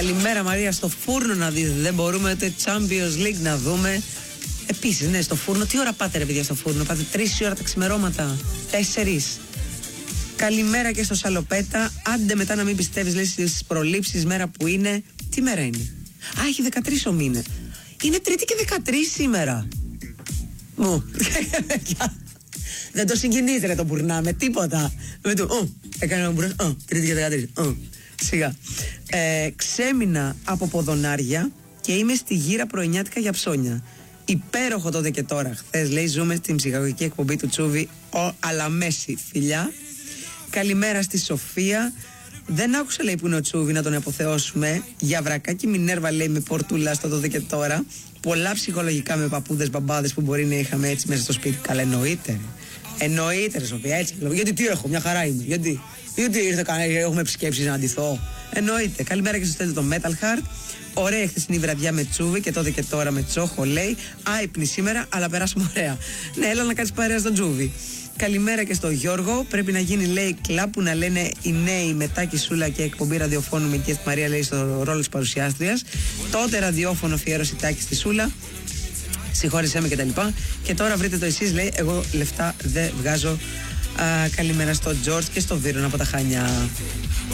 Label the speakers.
Speaker 1: Καλημέρα Μαρία, στο φούρνο να δείτε. Δεν μπορούμε το Champions League να δούμε. Επίσης, ναι, στο φούρνο. Τι ώρα πάτε ρε παιδιά στο φούρνο? Πάτε 3 ώρα τα ξημερώματα? 4. Καλημέρα και στο Σαλοπέτα. Άντε μετά να μην πιστεύεις, λέει, στις προλήψεις, μέρα που είναι. Τι μέρα είναι? Α, έχει 13 ο μήνα. Είναι Τρίτη και 13 σήμερα. Μου. Δεν το συγκινείς ρε το μπουρνά με τίποτα. Με το έκανε ένα μπουρνά. Τρίτη και 13. Σιγά. Ξέμεινα από ποδονάρια και είμαι στη γύρα πρωινιάτικα για ψώνια. Υπέροχο τότε και τώρα. Χθες, λέει, ζούμε στην ψυχαγωγική εκπομπή του Τσούβι. Αλλά μέση, φιλιά. Καλημέρα στη Σοφία. Δεν άκουσα, λέει, που είναι ο Τσούβι, να τον αποθεώσουμε. Για βρακάκι Μινέρβα, λέει, με πορτούλα στο τότε και τώρα. Πολλά ψυχολογικά με παππούδες, μπαμπάδες που μπορεί να είχαμε έτσι μέσα στο σπίτι. Καλά, εννοείται. Εννοείται, ρε Σοφία, έτσι. Γιατί τι έχω, μια χαρά είμαι. Γιατί ήρθε κανένα, έχουμε επισκέψεις να αντιθώ. Εννοείται. Καλημέρα και στο Στέλιο το Metal Heart. Ωραία χθεσινή βραδιά με Τσούβι και τότε και τώρα με Τσόχο, λέει. Άϊπνη σήμερα, αλλά περάσουμε ωραία. Ναι, έλα να κάτσεις παρέα στον Τσούβι. Καλημέρα και στο Γιώργο. Πρέπει να γίνει, λέει, κλαπ που να λένε οι νέοι μετά Κισούλα και εκπομπή ραδιοφώνου με και Μαρία, λέει, στο ρόλο της παρουσιάστριας. Τότε ραδιόφωνο αφιέρωση Τάκη στη Σούλα. Συγχώρησέ με και τα λοιπά. Και τώρα βρείτε το εσείς, λέει, εγώ λεφτά δεν βγάζω. Καλημέρα στο Τζορτζ και στο Βίρον από τα Χανιά.